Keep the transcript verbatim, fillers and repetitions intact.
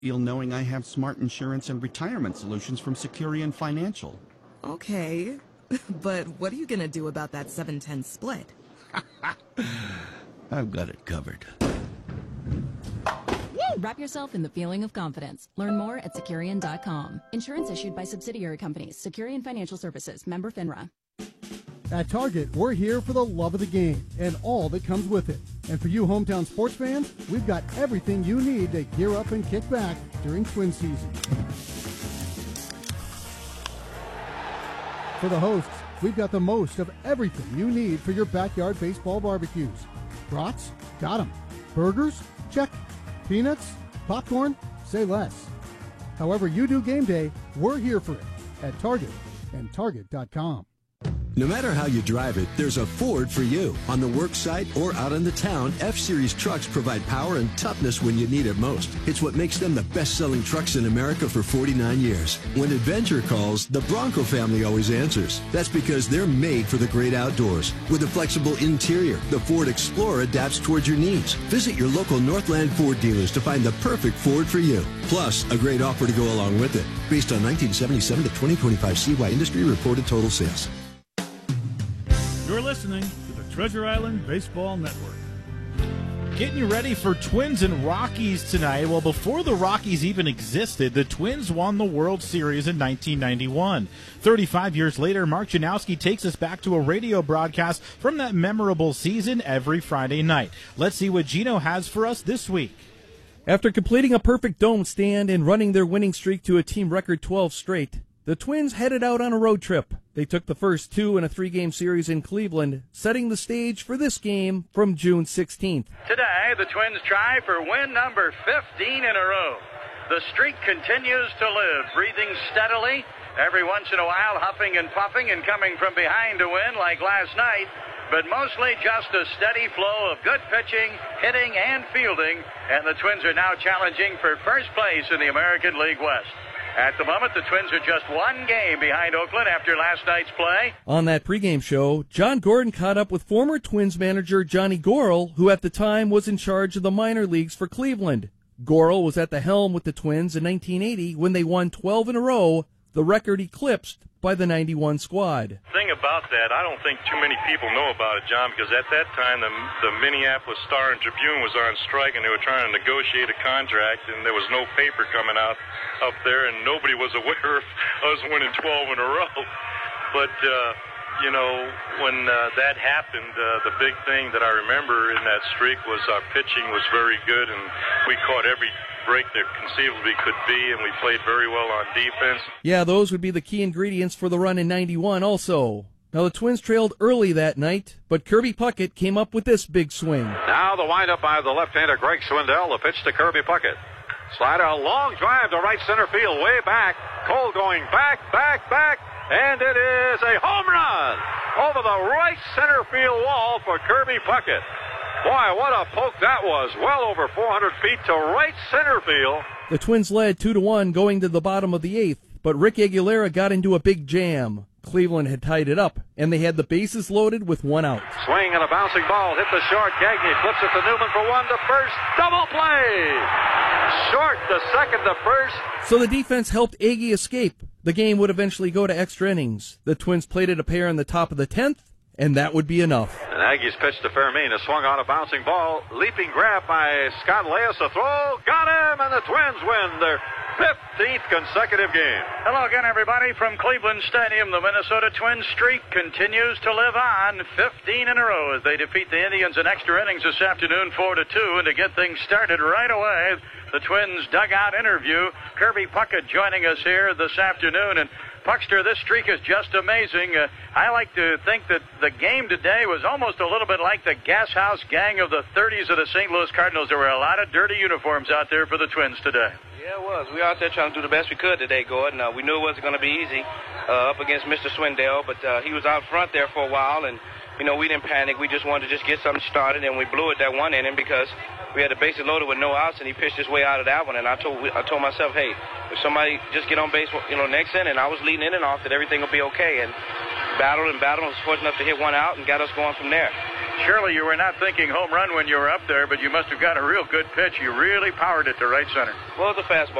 feel knowing I have smart insurance and retirement solutions from Securian Financial. Okay, but what are you going to do about that seven ten split? I've got it covered. Wrap yourself in the feeling of confidence. Learn more at Securian dot com. Insurance issued by subsidiary companies. Securian Financial Services. Member FINRA. At Target, we're here for the love of the game and all that comes with it. And for you hometown sports fans, we've got everything you need to gear up and kick back during Twin season. For the hosts, we've got the most of everything you need for your backyard baseball barbecues. Brats? Got 'em. Burgers? Check. Peanuts? Popcorn? Say less. However you do game day, we're here for it at Target and Target dot com. No matter how you drive it, there's a Ford for you. On the work site or out in the town, F-Series trucks provide power and toughness when you need it most. It's what makes them the best-selling trucks in America for forty-nine years. When adventure calls, the Bronco family always answers. That's because they're made for the great outdoors. With a flexible interior, the Ford Explorer adapts towards your needs. Visit your local Northland Ford dealers to find the perfect Ford for you. Plus, a great offer to go along with it. Based on nineteen seventy-seven to twenty twenty-five C Y Industry reported total sales. You're listening to the Treasure Island Baseball Network. Getting you ready for Twins and Rockies tonight. Well, before the Rockies even existed, the Twins won the World Series in nineteen ninety-one. thirty-five years later, Mark Janowski takes us back to a radio broadcast from that memorable season every Friday night. Let's see what Gino has for us this week. After completing a perfect dome stand and running their winning streak to a team record twelve straight, the Twins headed out on a road trip. They took the first two in a three-game series in Cleveland, setting the stage for this game from June sixteenth. Today, the Twins try for win number fifteen in a row. The streak continues to live, breathing steadily, every once in a while huffing and puffing and coming from behind to win like last night, but mostly just a steady flow of good pitching, hitting, and fielding, and the Twins are now challenging for first place in the American League West. At the moment, the Twins are just one game behind Oakland after last night's play. On that pregame show, John Gordon caught up with former Twins manager Johnny Gorel, who at the time was in charge of the minor leagues for Cleveland. Gorel was at the helm with the Twins in nineteen eighty when they won twelve in a row, the record eclipsed by the ninety-one squad. The thing about that, I don't think too many people know about it, John, because at that time the, the Minneapolis Star and Tribune was on strike and they were trying to negotiate a contract and there was no paper coming out up there and nobody was aware of us winning twelve in a row. But, uh, you know, when uh, that happened, uh, the big thing that I remember in that streak was our pitching was very good and we caught every break there conceivably could be, and we played very well on defense. Yeah, those would be the key ingredients for the run in ninety-one also. Now, the Twins trailed early that night, but Kirby Puckett came up with this big swing. Now the windup by the left-hander Greg Swindell, the pitch to Kirby Puckett. Slider, a long drive to right center field, way back. Cole going back, back, back, and it is a home run over the right center field wall for Kirby Puckett. Boy, what a poke that was. Well over four hundred feet to right center field. The Twins led two to one going to the bottom of the eighth, but Rick Aguilera got into a big jam. Cleveland had tied it up, and they had the bases loaded with one out. Swing and a bouncing ball hit the short. Gagne flips it to Newman for one to first. Double play! Short to second to first. So the defense helped Agee escape. The game would eventually go to extra innings. The Twins plated a pair in the top of the tenth, and that would be enough. And Aggie's pitch to Fermin, a swung on a bouncing ball, leaping grab by Scott Leas, a throw, got him, and the Twins win their fifteenth consecutive game. Hello again, everybody, from Cleveland Stadium. The Minnesota Twins streak continues to live on, fifteen in a row as they defeat the Indians in extra innings this afternoon, four to two, and to get things started right away, the Twins dugout interview. Kirby Puckett joining us here this afternoon, and Puckster, this streak is just amazing. Uh, I like to think that the game today was almost a little bit like the Gas House Gang of the thirties of the Saint Louis Cardinals. There were a lot of dirty uniforms out there for the Twins today. Yeah, it was. We were out there trying to do the best we could today, Gordon. Uh, we knew it wasn't going to be easy uh, up against Mister Swindell, but uh, he was out front there for a while, and, you know, we didn't panic. We just wanted to just get something started, and we blew it that one inning because we had the bases loaded with no outs, and he pitched his way out of that one. And I told I told myself, hey, if somebody just get on base, you know, next inning, I was leading in and off, that everything will be okay. And battled and battled, was fortunate enough to hit one out and got us going from there. Surely you were not thinking home run when you were up there, but you must have got a real good pitch. You really powered it to right center. Well, it's a fastball.